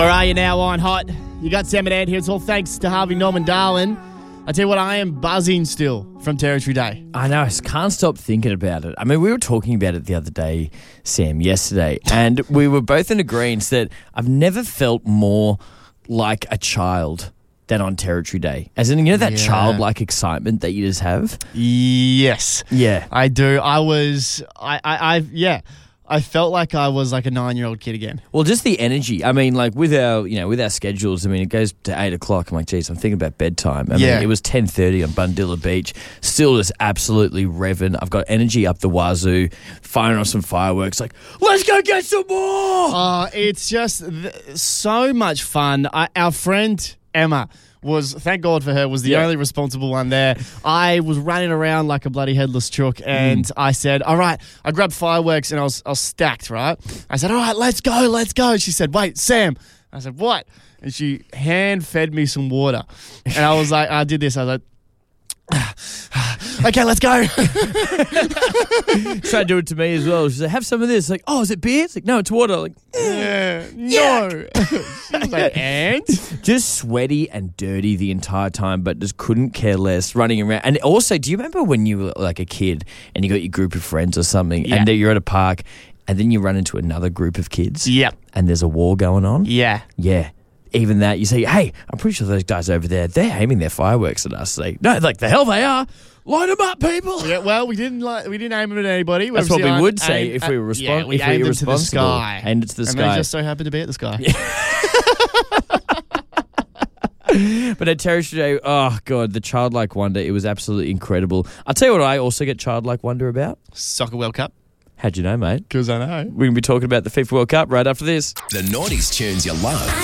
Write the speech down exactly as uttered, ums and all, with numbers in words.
Where are you now on Hot? You got Sam and Ed here. It's all thanks to Harvey Norman Darwin. I tell you what, I am buzzing still from Territory Day. I know, I just can't stop thinking about it. I mean, we were talking about it the other day, Sam, yesterday, and we were both in agreement that I've never felt more like a child than on Territory Day. As in, you know that Yeah. childlike excitement that you just have? Yes. Yeah. I do. I was, I, I, I yeah. I felt like I was like a nine-year-old kid again. Well, just the energy. I mean, like with our, you know, with our schedules. I mean, it goes to eight o'clock. I'm like, geez, I'm thinking about bedtime. I Yeah. mean, it was ten thirty on Bundilla Beach. Still, just absolutely revving. I've got energy up the wazoo. Firing off some fireworks. Like, let's go get some more. Oh, it's just th- so much fun. I, our friend Emma was, thank God for her, was the Yeah. only responsible one there. I was running around like a bloody headless chook, and Mm. I said, all right, I grabbed fireworks and I was, I was stacked, right? I said, all right, let's go, let's go. She said, wait, Sam. I said, what? And she hand fed me some water. And I was like, I did this. I was like, okay, let's go. Tried to do it to me as well. She's like, have some of this. Like, oh, is it beer? It's like, no, it's water. Like, yeah, no. She was like, and? just sweaty and dirty the entire time, but just couldn't care less running around. And also, do you remember when you were like a kid and you got your group of friends or something, Yeah. and then you're at a park, and then you run into another group of kids? Yep. And there's a war going on? Yeah. Yeah. Even that, you say, hey, I'm pretty sure those guys over there, they're aiming their fireworks at us. Like, no, like the hell they are. Light them up, people. Yeah, well, we didn't like we didn't aim them at anybody. That's what we Obviously, would I say aimed if at- we were, respon- yeah, we if we aimed were them to the responsible. sky. Aimed it to the and sky. they just so happened to be at the sky. But at Territory Day, oh, God, the childlike wonder, it was absolutely incredible. I'll tell you what I also get childlike wonder about. Soccer World Cup. How'd you know, mate? Because I know. We're going to be talking about the FIFA World Cup right after this. The nineties tunes you love.